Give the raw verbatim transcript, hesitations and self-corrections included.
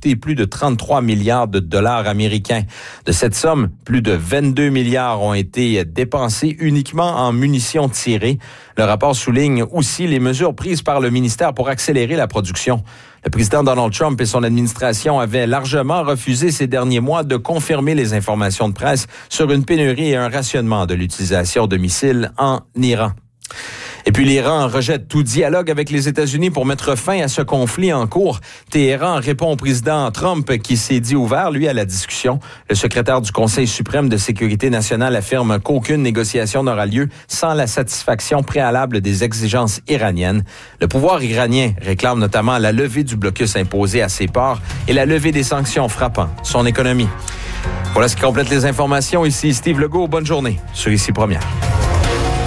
coûté plus de trente-trois milliards de dollars américains. De cette somme, plus de vingt-deux milliards ont été dépensés uniquement en munitions tirées. Le rapport souligne aussi les mesures prises par le ministère pour accélérer la production. Le président Donald Trump et son administration avaient largement refusé ces derniers mois de confirmer les informations de presse sur une pénurie et un rationnement de l'utilisation de missiles en Iran. Et puis l'Iran rejette tout dialogue avec les États-Unis pour mettre fin à ce conflit en cours. Téhéran répond au président Trump qui s'est dit ouvert, lui, à la discussion. Le secrétaire du Conseil suprême de sécurité nationale affirme qu'aucune négociation n'aura lieu sans la satisfaction préalable des exigences iraniennes. Le pouvoir iranien réclame notamment la levée du blocus imposé à ses ports et la levée des sanctions frappant son économie. Voilà ce qui complète les informations. Ici Steve Legault. Bonne journée sur Ici Première.